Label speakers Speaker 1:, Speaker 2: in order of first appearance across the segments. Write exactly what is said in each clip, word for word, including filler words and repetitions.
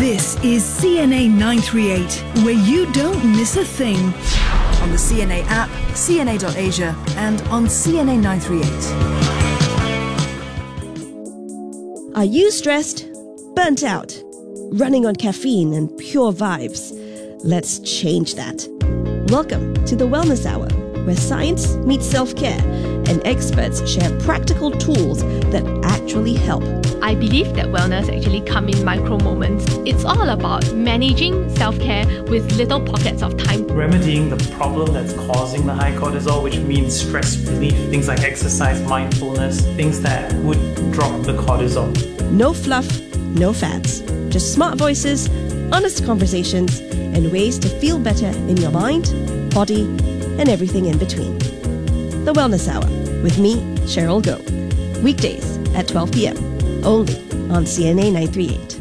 Speaker 1: This is C N A nine thirty-eight, where you don't miss a thing.
Speaker 2: On the C N A app, C N A dot Asia, and on C N A nine thirty-eight.
Speaker 3: Are you stressed? Burnt out? Running on caffeine and pure vibes? Let's change that. Welcome to the Wellness Hour, where science meets self-care and experts share practical tools that actually help.
Speaker 4: I believe that wellness actually comes in micro moments. It's all about managing self-care with little pockets of time.
Speaker 5: Remedying the problem that's causing the high cortisol, which means stress relief, things like exercise, mindfulness, things that would drop the cortisol.
Speaker 3: No fluff, no fads. Just smart voices, honest conversations, and ways to feel better in your mind, body, and everything in between. The Wellness Hour with me, Cheryl Goh. Weekdays at twelve p.m. only on C N A nine thirty-eight.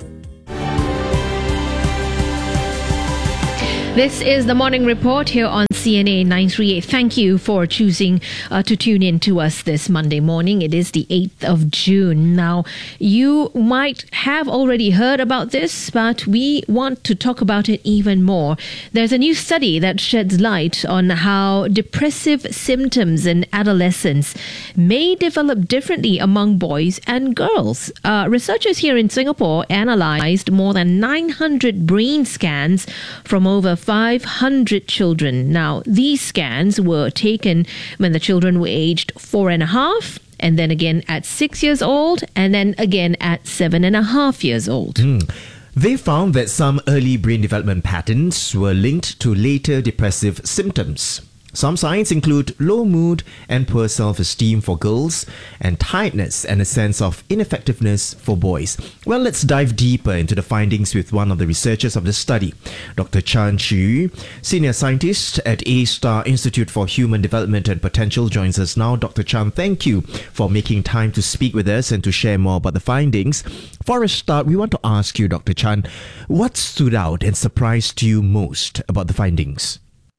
Speaker 6: This is the Morning Report here on C N A nine thirty-eight. Thank you for choosing uh, to tune in to us this Monday morning. It is the eighth of June. Now, you might have already heard about this, but we want to talk about it even more. There's a new study that sheds light on how depressive symptoms in adolescence may develop differently among boys and girls. Uh, researchers here in Singapore analysed more than nine hundred brain scans from over five hundred children. Now, these scans were taken when the children were aged four and a half, and then again at six years old, and then again at seven and a half years old.
Speaker 7: Mm. They found that some early brain development patterns were linked to later depressive symptoms. Some signs include low mood and poor self-esteem for girls, and tiredness and a sense of ineffectiveness for boys. Well, let's dive deeper into the findings with one of the researchers of the study. Doctor Chan Chu, Senior Scientist at A-Star Institute for Human Development and Potential, joins us now. Doctor Chan, thank you for making time to speak with us and to share more about the findings. For a start, we want to ask you, Doctor Chan, what stood out and surprised you most about the findings?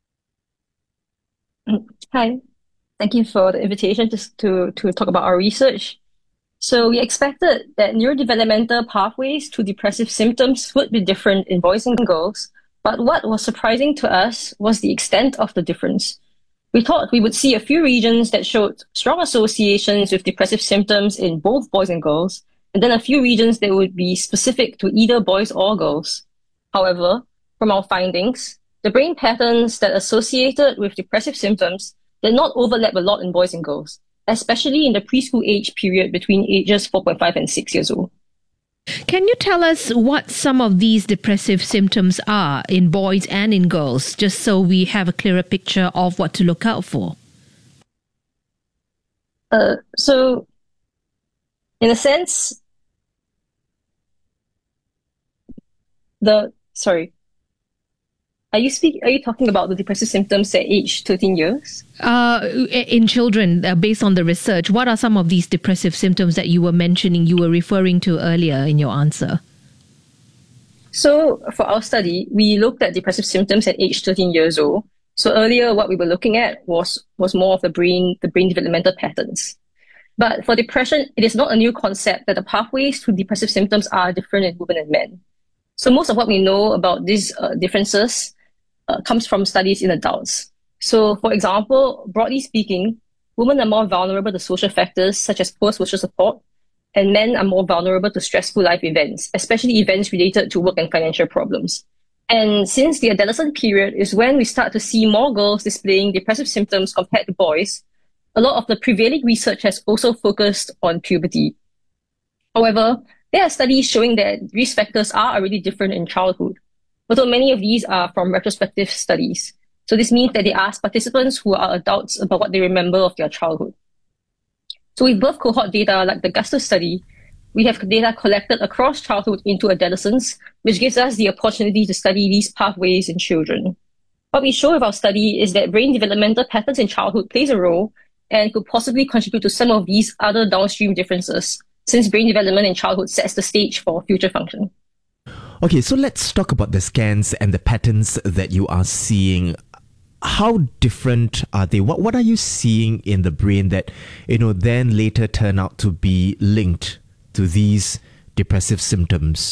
Speaker 8: Hi, thank you for the invitation to, to, to talk about our research. So we expected that neurodevelopmental pathways to depressive symptoms would be different in boys and girls, but what was surprising to us was the extent of the difference. We thought we would see a few regions that showed strong associations with depressive symptoms in both boys and girls, and then a few regions that would be specific to either boys or girls. However, from our findings, the brain patterns that associated with depressive symptoms did not overlap a lot in boys and girls, especially in the preschool age period between ages four point five and six years old.
Speaker 6: Can you tell us what some of these depressive symptoms are in boys and in girls, just so we have a clearer picture of what to look out for?
Speaker 8: Uh, so, in a sense, the, sorry, Are you speak? Are you talking about the depressive symptoms at age thirteen years?
Speaker 6: Uh, in children, uh, based on the research, what are some of these depressive symptoms that you were mentioning, you were referring to earlier in your answer?
Speaker 8: So for our study, we looked at depressive symptoms at age thirteen years old. So earlier, what we were looking at was was more of the brain, the brain developmental patterns. But for depression, it is not a new concept that the pathways to depressive symptoms are different in women and men. So most of what we know about these uh, differences Uh, comes from studies in adults. So, for example, broadly speaking, women are more vulnerable to social factors such as poor social support, and men are more vulnerable to stressful life events, especially events related to work and financial problems. And since the adolescent period is when we start to see more girls displaying depressive symptoms compared to boys, a lot of the prevailing research has also focused on puberty. However, there are studies showing that risk factors are already different in childhood, although many of these are from retrospective studies. So this means that they ask participants who are adults about what they remember of their childhood. So with both cohort data like the Gusto study, we have data collected across childhood into adolescence, which gives us the opportunity to study these pathways in children. What we show with our study is that brain developmental patterns in childhood plays a role and could possibly contribute to some of these other downstream differences, since brain development in childhood sets the stage for future function.
Speaker 7: Okay, so let's talk about the scans and the patterns that you are seeing. How different are they? What what are you seeing in the brain that, you know, then later turn out to be linked to these depressive symptoms?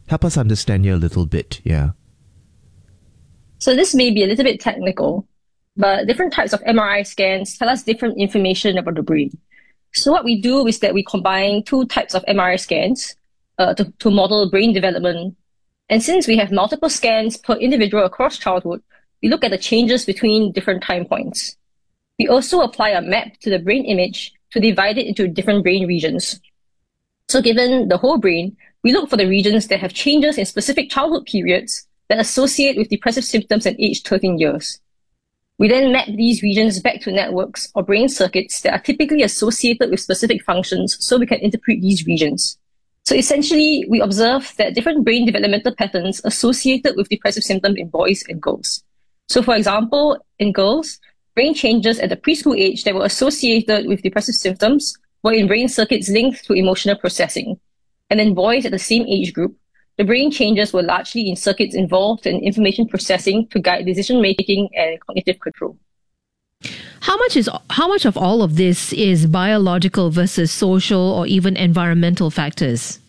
Speaker 7: Help us understand here a little bit, yeah.
Speaker 8: So this may be a little bit technical, but different types of M R I scans tell us different information about the brain. So what we do is that we combine two types of M R I scans uh, to, to model brain development. And since we have multiple scans per individual across childhood, we look at the changes between different time points. We also apply a map to the brain image to divide it into different brain regions. So given the whole brain, we look for the regions that have changes in specific childhood periods that associate with depressive symptoms at age thirteen years. We then map these regions back to networks or brain circuits that are typically associated with specific functions so we can interpret these regions. So essentially, we observe that different brain developmental patterns associated with depressive symptoms in boys and girls. So for example, in girls, brain changes at the preschool age that were associated with depressive symptoms were in brain circuits linked to emotional processing. And in boys at the same age group, the brain changes were largely in circuits involved in information processing to guide decision-making and cognitive control.
Speaker 6: How much is how much of all of this is biological versus social or even environmental factors?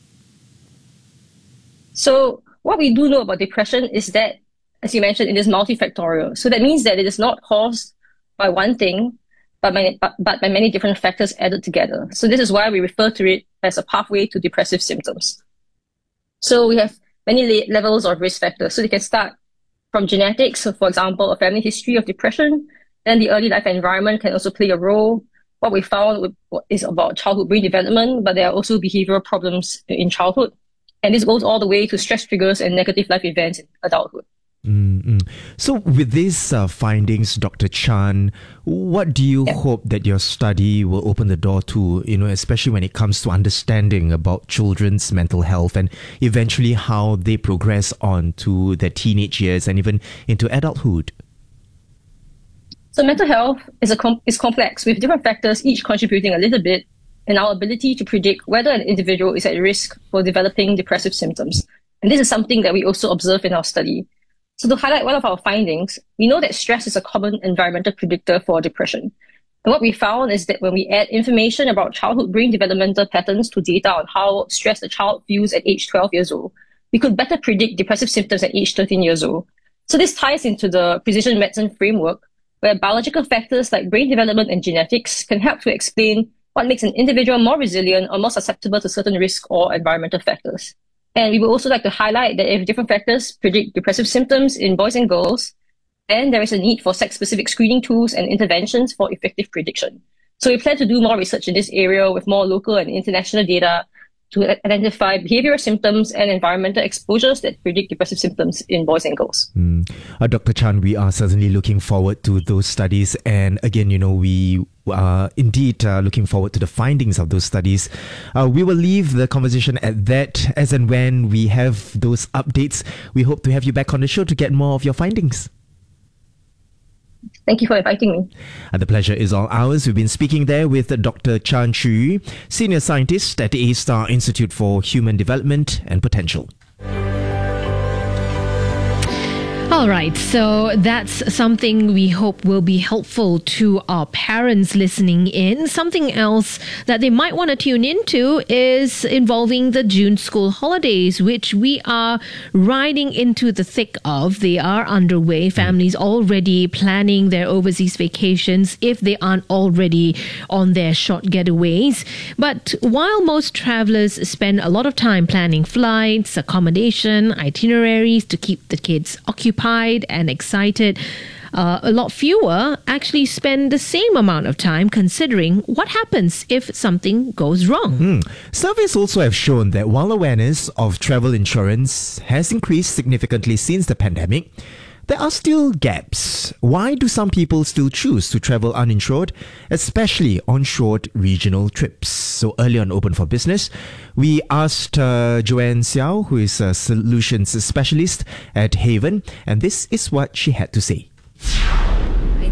Speaker 8: So what we do know about depression is that, as you mentioned, it is multifactorial. So that means that it is not caused by one thing, but by, but, but by many different factors added together. So this is why we refer to it as a pathway to depressive symptoms. So we have many le- levels of risk factors. So they can start from genetics. So for example, a family history of depression. Then the early life environment can also play a role. What we found is about childhood brain development, but there are also behavioral problems in childhood. And this goes all the way to stress triggers and negative life events in adulthood.
Speaker 7: Mm-hmm. So with these uh, findings, Doctor Chan, what do you yeah. hope that your study will open the door to, you know, especially when it comes to understanding about children's mental health and eventually how they progress on to their teenage years and even into adulthood?
Speaker 8: So mental health is, a com- is complex with different factors, each contributing a little bit, in our ability to predict whether an individual is at risk for developing depressive symptoms. And this is something that we also observe in our study. So to highlight one of our findings, we know that stress is a common environmental predictor for depression. And what we found is that when we add information about childhood brain developmental patterns to data on how stressed a child feels at age twelve years old, we could better predict depressive symptoms at age thirteen years old. So this ties into the precision medicine framework, where biological factors like brain development and genetics can help to explain what makes an individual more resilient or more susceptible to certain risk or environmental factors. And we would also like to highlight that if different factors predict depressive symptoms in boys and girls, then there is a need for sex-specific screening tools and interventions for effective prediction. So we plan to do more research in this area with more local and international data to identify behavioral symptoms and environmental exposures that predict depressive symptoms in boys and girls.
Speaker 7: Mm. Uh, Doctor Chan, we are certainly looking forward to those studies. And again, you know, we are indeed uh, looking forward to the findings of those studies. Uh, we will leave the conversation at that. As and when we have those updates, we hope to have you back on the show to get more of your findings.
Speaker 8: Thank you for inviting me.
Speaker 7: And the pleasure is all ours. We've been speaking there with Doctor Chan Chu, Senior Scientist at the A-Star Institute for Human Development and Potential.
Speaker 6: All right, so that's something we hope will be helpful to our parents listening in. Something else that they might want to tune into is involving the June school holidays, which we are riding into the thick of. They are underway. Families already planning their overseas vacations if they aren't already on their short getaways. But while most travelers spend a lot of time planning flights, accommodation, itineraries to keep the kids occupied and excited, uh, a lot fewer actually spend the same amount of time considering what happens if something goes wrong.
Speaker 7: Mm. Surveys also have shown that while awareness of travel insurance has increased significantly since the pandemic, there are still gaps. Why do some people still choose to travel uninsured, especially on short regional trips? So earlier on Open for Business, we asked uh, Joanne Xiao, who is a solutions specialist at Haven, and this is what she had to say.
Speaker 2: I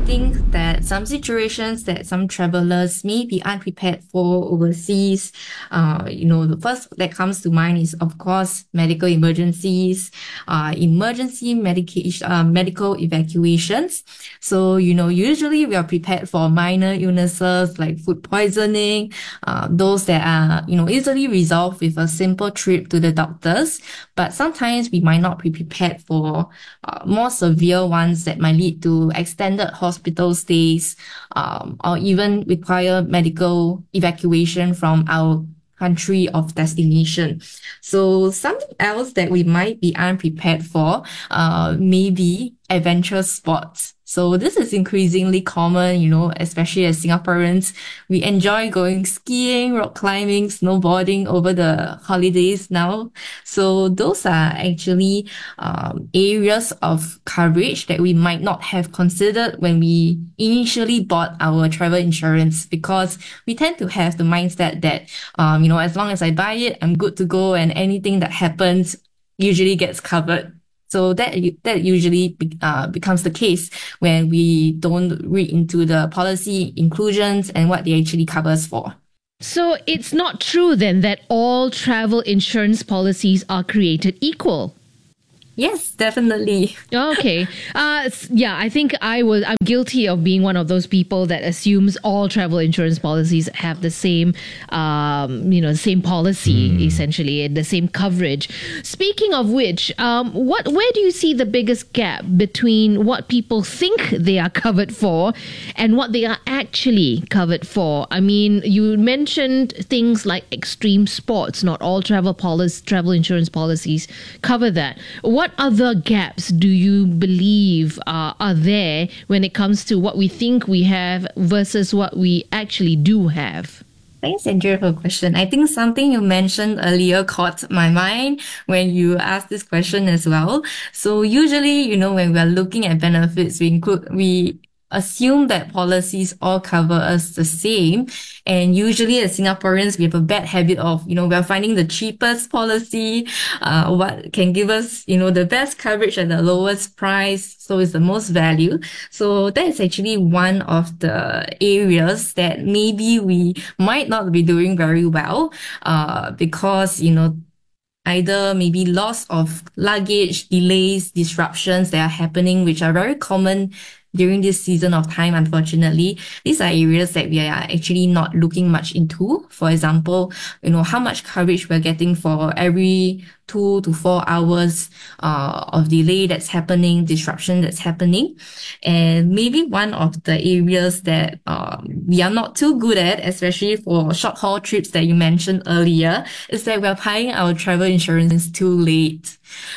Speaker 9: think that some situations that some travelers may be unprepared for overseas, uh, you know, the first that comes to mind is, of course, medical emergencies, uh, emergency medication, uh, medical evacuations. So, you know, usually we are prepared for minor illnesses like food poisoning, uh, those that are, you know, easily resolved with a simple trip to the doctors. But sometimes we might not be prepared for uh, more severe ones that might lead to extended hospital stays, um, or even require medical evacuation from our country of destination. So something else that we might be unprepared for, uh, maybe adventure sports. So this is increasingly common, you know, especially as Singaporeans. We enjoy going skiing, rock climbing, snowboarding over the holidays now. So those are actually um, areas of coverage that we might not have considered when we initially bought our travel insurance, because we tend to have the mindset that, um, you know, as long as I buy it, I'm good to go, and anything that happens usually gets covered. So that that usually be, uh, becomes the case when we don't read into the policy inclusions and what they actually covers for.
Speaker 6: So it's not true then that all travel insurance policies are created equal?
Speaker 9: Yes, definitely.
Speaker 6: Okay. Uh, yeah, I think I was, I'm guilty of being one of those people that assumes all travel insurance policies have the same, um, you know, the same policy, mm. essentially, the same coverage. Speaking of which, um, what, where do you see the biggest gap between what people think they are covered for and what they are actually covered for? I mean, you mentioned things like extreme sports. Not all travel policies, travel insurance policies cover that. What What other gaps do you believe uh, are there when it comes to what we think we have versus what we actually do have?
Speaker 9: Thanks, Andrea, for the question. I think something you mentioned earlier caught my mind when you asked this question as well. So usually, you know, when we are looking at benefits, we include, we assume that policies all cover us the same. And usually as Singaporeans, we have a bad habit of, you know, we're finding the cheapest policy, uh, what can give us, you know, the best coverage at the lowest price. So it's the most value. So that is actually one of the areas that maybe we might not be doing very well, uh, because, you know, either maybe loss of luggage, delays, disruptions that are happening, which are very common during this season of time, unfortunately. These are areas that we are actually not looking much into. For example, you know, how much coverage we're getting for every two to four hours uh, of delay that's happening, disruption that's happening. And maybe one of the areas that um, we are not too good at, especially for short haul trips that you mentioned earlier, is that we're buying our travel insurance too late.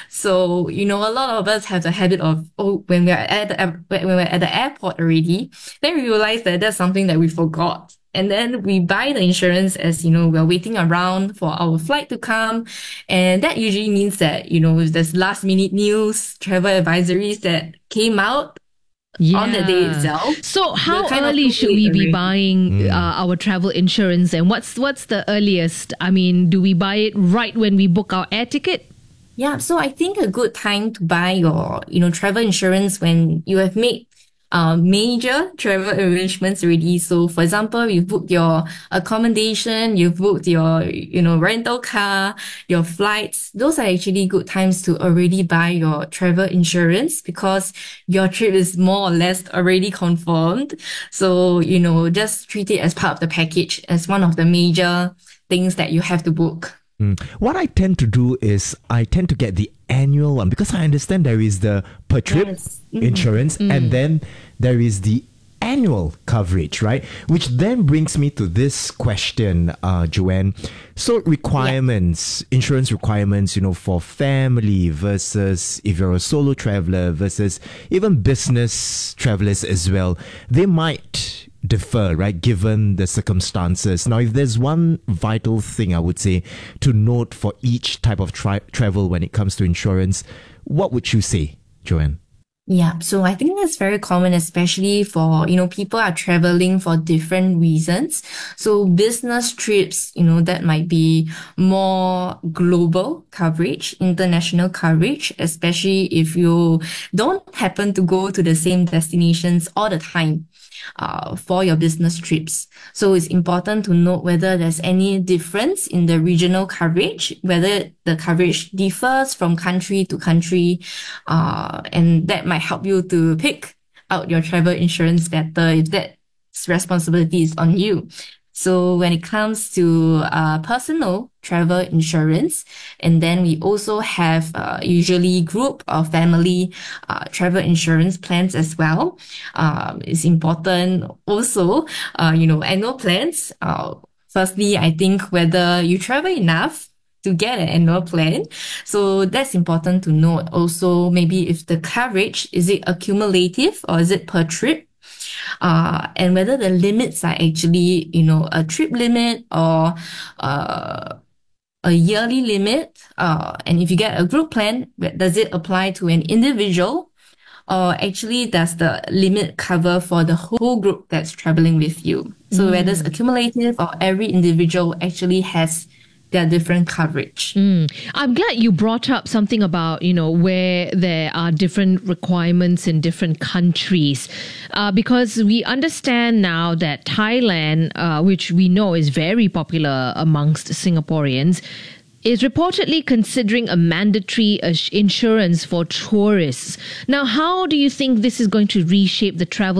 Speaker 9: So, you know, a lot of us have the habit of, oh, when we're at the, when we're at the airport already, then we realize that that's something that we forgot. And then we buy the insurance as, you know, we're waiting around for our flight to come. And that usually means that, you know, if there's last minute news, travel advisories that came out yeah. on the day itself.
Speaker 6: So how early should we be buying mm. uh, our travel insurance? And what's, what's the earliest? I mean, do we buy it right when we book our air ticket?
Speaker 9: Yeah, so I think a good time to buy your, you know, travel insurance when you have made uh, major travel arrangements already. So, for example, you've booked your accommodation, you've booked your, you know, rental car, your flights. Those are actually good times to already buy your travel insurance because your trip is more or less already confirmed. So, you know, just treat it as part of the package, as one of the major things that you have to book.
Speaker 7: Mm. What I tend to do is I tend to get the annual one because I understand there is the per trip
Speaker 9: Yes.
Speaker 7: insurance
Speaker 6: Mm.
Speaker 7: and then there is the annual coverage, right? Which then brings me to this question, uh, Joanne. So requirements, insurance requirements, you know, for family versus if you're a solo traveler versus even business travelers as well, they might differ, right, given the circumstances. Now, if there's one vital thing I would say to note for each type of tri- travel when it comes to insurance, what would you say, Joanne?
Speaker 9: Yeah, so I think that's very common, especially for, you know, people are traveling for different reasons. So business trips, you know, that might be more global coverage, international coverage, especially if you don't happen to go to the same destinations all the time. Uh, for your business trips. So it's important to note whether there's any difference in the regional coverage, whether the coverage differs from country to country, uh, and that might help you to pick out your travel insurance better if that responsibility is on you. So when it comes to uh, personal travel insurance, and then we also have uh, usually group or family uh, travel insurance plans as well. Um, it's important also, uh, you know, annual plans. Uh, firstly, I think whether you travel enough to get an annual plan. So that's important to note. Also, maybe if the coverage, is it accumulative or is it per trip? Uh, and whether the limits are actually, you know, a trip limit or uh, a yearly limit. Uh, and if you get a group plan, does it apply to an individual? Or actually, does the limit cover for the whole group that's traveling with you? So mm. whether it's accumulative or every individual actually has their different coverage.
Speaker 6: Mm. I'm glad you brought up something about, you know, where there are different requirements in different countries, uh, because we understand now that Thailand, uh, which we know is very popular amongst Singaporeans, is reportedly considering a mandatory uh, insurance for tourists. Now, how do you think this is going to reshape the travel